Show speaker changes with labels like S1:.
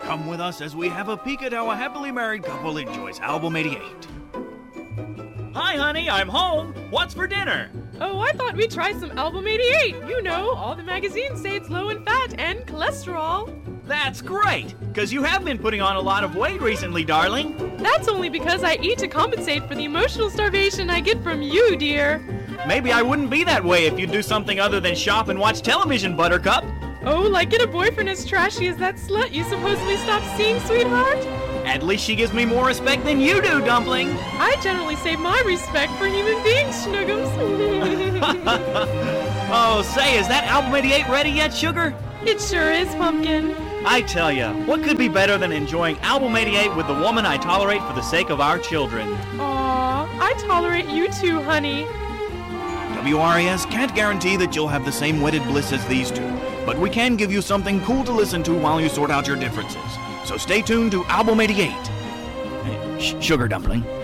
S1: Come with us as we have a peek at how a happily married couple enjoys Album 88.
S2: Hi, honey, I'm home. What's for dinner?
S3: Oh, I thought we'd try some Album 88. You know, all the magazines say it's low in fat and cholesterol.
S2: That's great, because you have been putting on a lot of weight recently, darling.
S3: That's only because I eat to compensate for the emotional starvation I get from you, dear.
S2: Maybe I wouldn't be that way if you'd do something other than shop and watch television, Buttercup.
S3: Oh, like get a boyfriend as trashy as that slut you supposedly stopped seeing, sweetheart?
S2: At least she gives me more respect than you do, Dumpling.
S3: I generally save my respect for human beings, Schnuggums.
S2: Oh, say, is that Album 88 ready yet, Sugar?
S3: It sure is, Pumpkin.
S2: I tell ya, what could be better than enjoying Album 88 with the woman I tolerate for the sake of our children?
S3: Aw, I tolerate you too, honey.
S1: WRAS can't guarantee that you'll have the same wedded bliss as these two, but we can give you something cool to listen to while you sort out your differences. So stay tuned to Album 88. Sugar Dumpling.